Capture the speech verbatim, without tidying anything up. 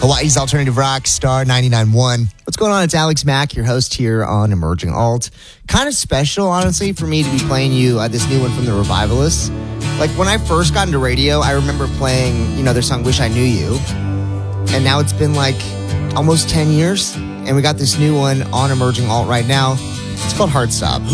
Hawaii's Alternative Rock, Star ninety-nine point one. What's going on? It's Alex Mack, your host here on Emerging Alt. Kind of special, honestly, for me to be playing you uh, this new one from the Revivalists. Like, when I first got into radio, I remember playing, you know, their song Wish I Knew You. And now it's been like almost ten years. And we got this new one on Emerging Alt right now. It's called Heart Stop.